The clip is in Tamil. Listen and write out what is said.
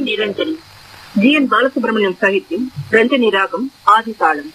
நிரஞ்சனி. ஜி.என். பாலசுப்ரமணியம் சாகித்யம், ரஞ்சனி ராகம், ஆதி தாளம்.